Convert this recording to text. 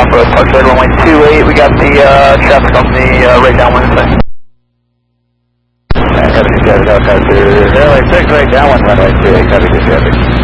Southwest Park Road, runway 28. We got the traffic on the right downwind side. Copy to traffic, Helicopter. Runway 6, right downwind, runway 28. Copy to traffic.